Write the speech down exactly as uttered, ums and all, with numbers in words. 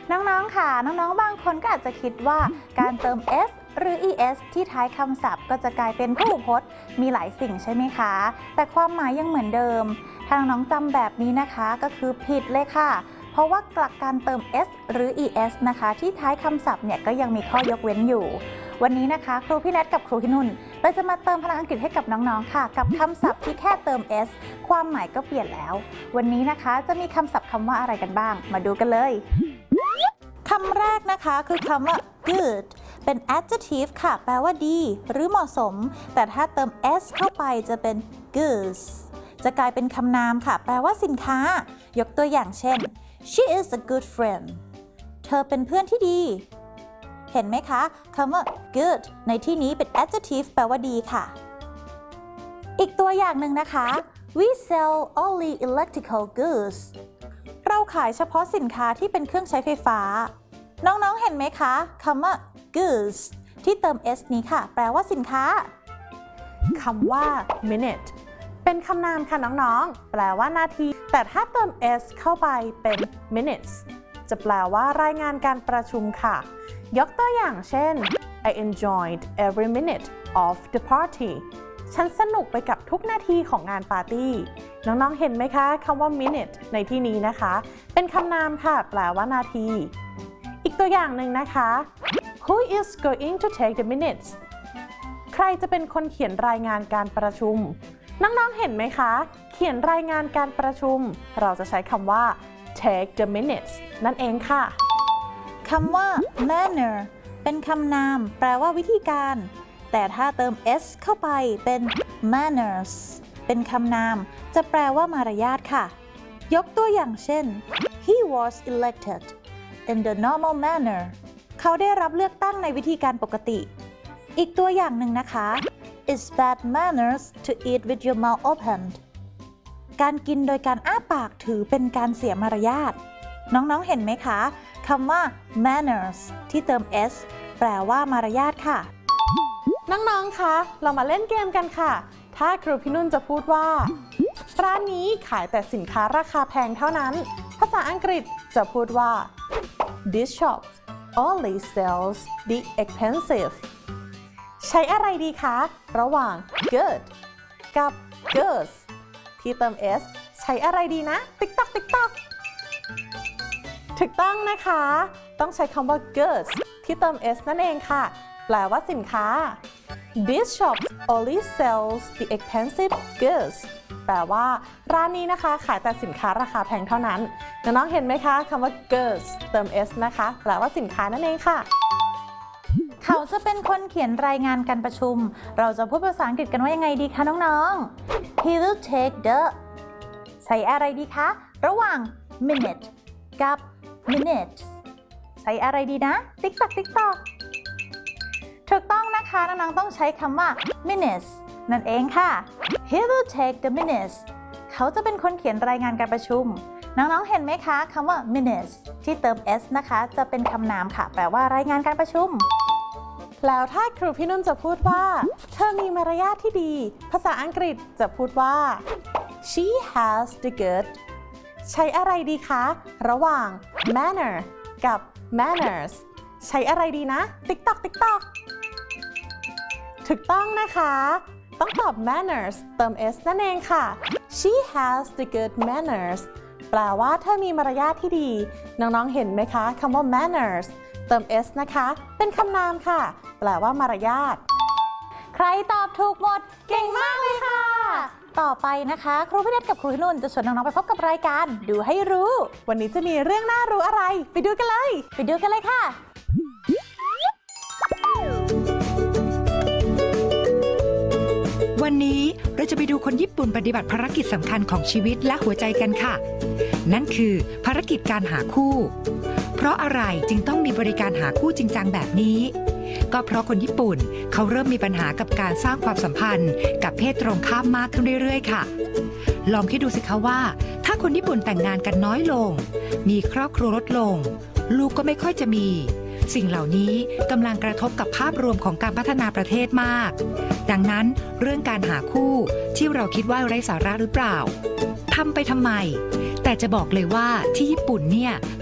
น้องๆค่ะน้องๆบางคนก็อาจจะคิดว่าการเติม s หรือ es ที่ท้ายคำศัพท์ก็จะกลายเป็นพหูพจน์มีหลายสิ่งใช่ไหมคะแต่ความหมายยังเหมือนเดิมถ้าน้องๆจำแบบนี้นะคะก็คือผิดเลยค่ะเพราะว่าการเติม s หรือ es นะคะที่ท้ายคำศัพท์เนี่ยก็ยังมีข้อยกเว้นอยู่วันนี้นะคะครูพี่แนทกับครูพี่นุ่นเราจะมาเติมพลังอังกฤษให้กับน้องๆค่ะกับคำศัพท์ที่แค่เติม s ความหมายก็เปลี่ยนแล้ววันนี้นะคะจะมีคำศัพท์คำว่าอะไรกันบ้างมาดูกันเลยคำแรกนะคะคือคำว่า good เป็น adjective ค่ะแปลว่าดีหรือเหมาะสมแต่ถ้าเติม s เข้าไปจะเป็น goods จะกลายเป็นคำนามค่ะแปลว่าสินค้ายกตัวอย่างเช่น she is a good friend เธอเป็นเพื่อนที่ดีเห็นไหมคะคำว่า good ในที่นี้เป็น adjective แปลว่าดีค่ะอีกตัวอย่างหนึ่งนะคะ we sell only electrical goods เราขายเฉพาะสินค้าที่เป็นเครื่องใช้ไฟฟ้าน้องๆเห็นไหมคะคำว่า goods ที่เติม s นี้ค่ะแปลว่าสินค้าคำว่า minute เป็นคำนามค่ะน้องๆแปลว่านาทีแต่ถ้าเติม s เข้าไปเป็น minutes จะแปลว่ารายงานการประชุมค่ะยกตัวอย่างเช่น I enjoyed every minute of the party ฉันสนุกไปกับทุกนาทีของงานปาร์ตี้น้องๆเห็นไหมคะคำว่า minute ในที่นี้นะคะเป็นคำนามค่ะแปลว่านาทีอีกตัวอย่างหนึ่งนะคะ Who is going to take the minutes ใครจะเป็นคนเขียนรายงานการประชุมน้องๆเห็นไหมคะเขียนรายงานการประชุมเราจะใช้คำว่า take the minutes นั่นเองค่ะคำว่า manner เป็นคำนามแปลว่าวิธีการแต่ถ้าเติม s เข้าไปเป็น manners เป็นคำนามจะแปลว่ามารยาทค่ะยกตัวอย่างเช่น he was elected in the normal manner เขาได้รับเลือกตั้งในวิธีการปกติอีกตัวอย่างหนึ่งนะคะ it's bad manners to eat with your mouth open การกินโดยการอ้าปากถือเป็นการเสียมารยาทน้องๆเห็นไหมคะคำว่า manners ที่เติม s แปลว่ามารยาทค่ะน้องๆคะเรามาเล่นเกมกันค่ะถ้าครูพี่นุ่นจะพูดว่าร้านนี้ขายแต่สินค้าราคาแพงเท่านั้นภาษาอังกฤษจะพูดว่า this shop only sells the expensive ใช้อะไรดีคะระหว่าง good กับ goods ที่เติม s ใช้อะไรดีนะติ๊กต๊อกติ๊กต๊อกถูกต้องนะคะต้องใช้คำว่า goods ที่เติม s นั่นเองค่ะแปลว่าสินค้า This shop only sells the expensive goods แปลว่าร้านนี้นะคะขายแต่สินค้าราคาแพงเท่านั้นน้องๆเห็นไหมคะคำว่า goods เติม s นะคะแปลว่าสินค้านั่นเองค่ะเขาจะเป็นคนเขียนรายงานการประชุมเราจะพูดภาษาอังกฤษกันว่ายังไงดีคะน้องๆ He will take the ใช้อะไรดีคะระหว่าง minute กับ minutes ใช้อะไรดีนะติ๊กต๊อกติ๊กต๊อกถูกต้องนะคะน้องๆต้องใช้คำว่า minutes นั่นเองค่ะ He will take the minutes เขาจะเป็นคนเขียนรายงานการประชุมน้องๆเห็นไหมคะคำว่า minutes ที่เติม s นะคะจะเป็นคำนามค่ะแปลว่ารายงานการประชุมแล้วถ้าครูพี่นุ่นจะพูดว่าเธอมีมารยาทที่ดีภาษาอังกฤษจะพูดว่า she has the good ใช้อะไรดีคะระหว่าง manner กับ manners ใช้อะไรดีนะติ๊กต๊อกติ๊กต๊อกถูกต้องนะคะต้องตอบ manners เติม s นั่นเองค่ะ she has the good manners แปลว่าเธอมีมารยาทที่ดีน้องๆเห็นไหมคะคำว่า manners เติม s นะคะเป็นคำนามค่ะแปลว่ามารยาทใครตอบถูกหมดเก่งมากเลยค่ะต่อไปนะคะครูพี่เนตกับครูพี่นุ่นจะชวนน้องๆไปพบกับรายการดูให้รู้วันนี้จะมีเรื่องน่ารู้อะไรไปดูกันเลยไปดูกันเลยค่ะวันนี้เราจะไปดูคนญี่ปุ่นปฏิบัติภารกิจสำคัญของชีวิตและหัวใจกันค่ะนั่นคือภารกิจการหาคู่เพราะอะไรจึงต้องมีบริการหาคู่จริงจังแบบนี้ก็เพราะคนญี่ปุ่นเขาเริ่มมีปัญหากับการสร้างความสัมพันธ์กับเพศตรงข้ามมากขึ้นเรื่อยๆค่ะลองคิดดูสิคะว่าถ้าคนญี่ปุ่นแต่งงานกันน้อยลงมีครอบครัวลดลงลูกก็ไม่ค่อยจะมีสิ่งเหล่านี้กำลังกระทบกับภาพรวมของการพัฒนาประเทศมากดังนั้นเรื่องการหาคู่ที่เราคิดว่าไร้สาระหรือเปล่าทำไปทำไมแต่จะบอกเลยว่าที่ญี่ปุ่นเนี่ย